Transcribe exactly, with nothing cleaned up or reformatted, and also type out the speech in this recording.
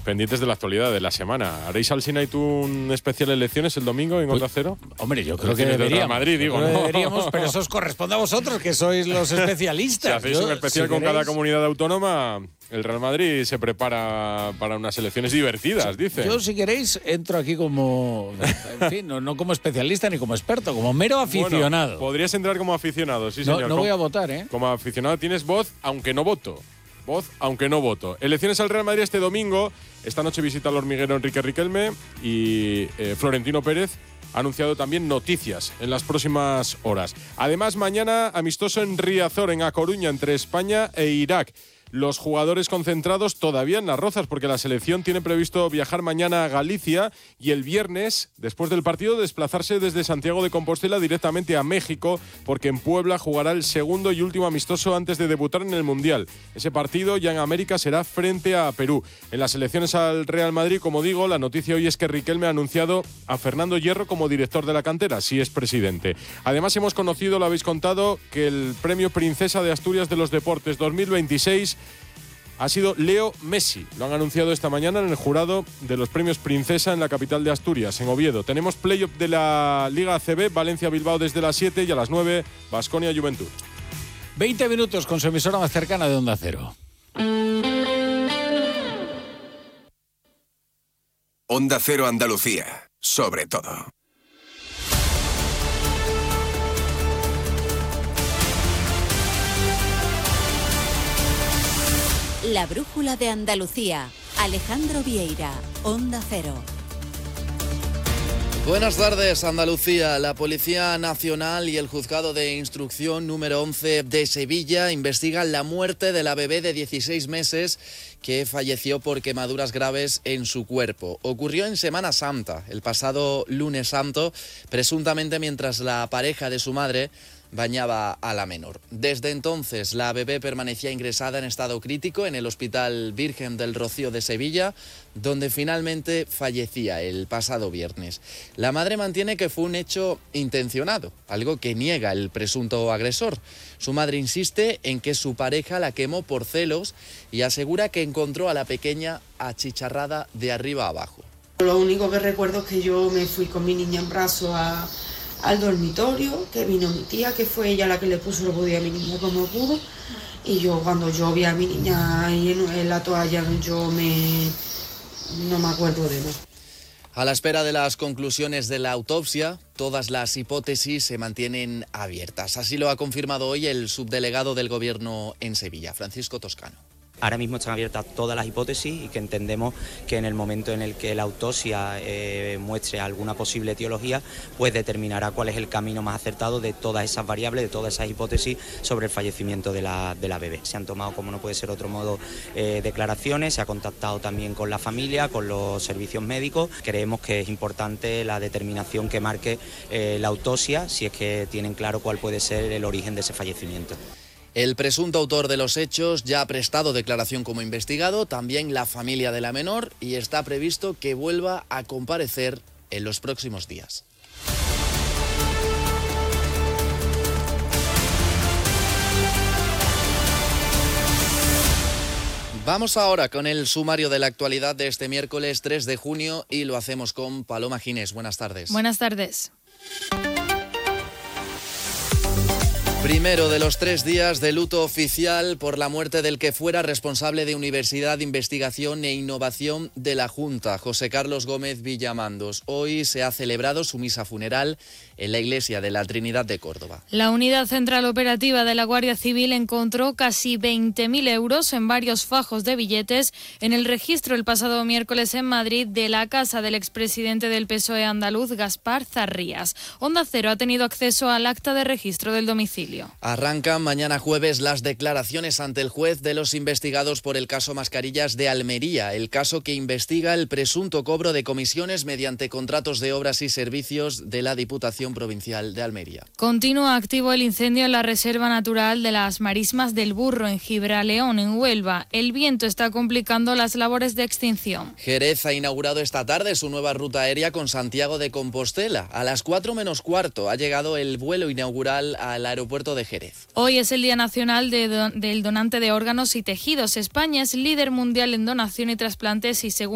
pendientes de la actualidad de la semana. ¿Haréis Alsina y tú un especial elecciones el domingo en Onda Cero? Hombre, yo creo que deberíamos. Madrid, digo, creo que ¿no? deberíamos, pero eso os corresponde a vosotros, que sois los especialistas. Si hacéis yo, un especial si con queréis... cada comunidad autónoma, el Real Madrid se prepara para unas elecciones divertidas, dice. Yo, si queréis, entro aquí como, en fin, no, no como especialista ni como experto, como mero aficionado. Bueno, podrías entrar como aficionado, sí, no, señor. no voy a votar, ¿eh? Como aficionado tienes voz, aunque no voto. Voz, aunque no voto. Elecciones al Real Madrid este domingo. Esta noche visita al hormiguero Enrique Riquelme y eh, Florentino Pérez ha anunciado también noticias en las próximas horas. Además, mañana amistoso en Riazor, en A Coruña, entre España e Irak. Los jugadores concentrados todavía en Las Rozas, porque la selección tiene previsto viajar mañana a Galicia y el viernes, después del partido, desplazarse desde Santiago de Compostela directamente a México, porque en Puebla jugará el segundo y último amistoso antes de debutar en el Mundial. Ese partido ya en América será frente a Perú. En las elecciones al Real Madrid, como digo, la noticia hoy es que Riquelme ha anunciado a Fernando Hierro como director de la cantera, si es presidente. Además, hemos conocido, lo habéis contado, que el premio Princesa de Asturias de los Deportes dos mil veintiséis ha sido Leo Messi. Lo han anunciado esta mañana en el jurado de los premios Princesa en la capital de Asturias, en Oviedo. Tenemos play-off de la Liga A C B, Valencia-Bilbao desde las siete y a las nueve, Baskonia-Juventud. veinte minutos con su emisora más cercana de Onda Cero. Onda Cero Andalucía, sobre todo. La brújula de Andalucía. Alejandro Vieira, Onda Cero. Buenas tardes, Andalucía. La Policía Nacional y el Juzgado de Instrucción número once de Sevilla investigan la muerte de la bebé de dieciséis meses que falleció por quemaduras graves en su cuerpo. Ocurrió en Semana Santa, el pasado lunes santo, presuntamente mientras la pareja de su madre bañaba a la menor. Desde entonces, la bebé permanecía ingresada en estado crítico en el Hospital Virgen del Rocío de Sevilla, donde finalmente fallecía el pasado viernes. La madre mantiene que fue un hecho intencionado, algo que niega el presunto agresor. Su madre insiste en que su pareja la quemó por celos y asegura que encontró a la pequeña achicharrada de arriba a abajo. Lo único que recuerdo es que yo me fui con mi niña en brazos a... al dormitorio, que vino mi tía, que fue ella la que le puso el body a mi niña como pudo, y yo cuando yo vi a mi niña ahí en, en la toalla, yo me no me acuerdo de nada. A la espera de las conclusiones de la autopsia, todas las hipótesis se mantienen abiertas. Así lo ha confirmado hoy el subdelegado del Gobierno en Sevilla, Francisco Toscano. Ahora mismo están abiertas todas las hipótesis y que entendemos que en el momento en el que la autopsia eh, muestre alguna posible etiología, pues determinará cuál es el camino más acertado de todas esas variables, de todas esas hipótesis sobre el fallecimiento de la, de la bebé. Se han tomado, como no puede ser otro modo, eh, declaraciones, se ha contactado también con la familia, con los servicios médicos. Creemos que es importante la determinación que marque eh, la autopsia, si es que tienen claro cuál puede ser el origen de ese fallecimiento. El presunto autor de los hechos ya ha prestado declaración como investigado, también la familia de la menor, y está previsto que vuelva a comparecer en los próximos días. Vamos ahora con el sumario de la actualidad de este miércoles tres de junio y lo hacemos con Paloma Ginés. Buenas tardes. Buenas tardes. Primero de los tres días de luto oficial por la muerte del que fuera responsable de Universidad de Investigación e Innovación de la Junta, José Carlos Gómez Villamandos. Hoy se ha celebrado su misa funeral en la Iglesia de la Trinidad de Córdoba. La Unidad Central Operativa de la Guardia Civil encontró casi veinte mil euros en varios fajos de billetes en el registro el pasado miércoles en Madrid de la casa del expresidente del P S O E andaluz, Gaspar Zarrías. Onda Cero ha tenido acceso al acta de registro del domicilio. Arrancan mañana jueves las declaraciones ante el juez de los investigados por el caso Mascarillas de Almería, el caso que investiga el presunto cobro de comisiones mediante contratos de obras y servicios de la Diputación Provincial de Almería. Continúa activo el incendio en la Reserva Natural de las Marismas del Burro, en Gibraleón, en Huelva. El viento está complicando las labores de extinción. Jerez ha inaugurado esta tarde su nueva ruta aérea con Santiago de Compostela. A las cuatro menos cuarto ha llegado el vuelo inaugural al aeropuerto de Jerez. Hoy es el Día Nacional de don- del Donante de Órganos y Tejidos. España es líder mundial en donación y trasplantes y según